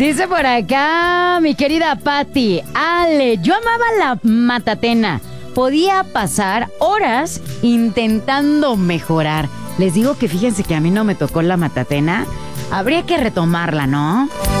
Dice por acá mi querida Patti, Ale, yo amaba la matatena. Podía pasar horas intentando mejorar. Les digo que fíjense que a mí no me tocó la matatena. Habría que retomarla, ¿no?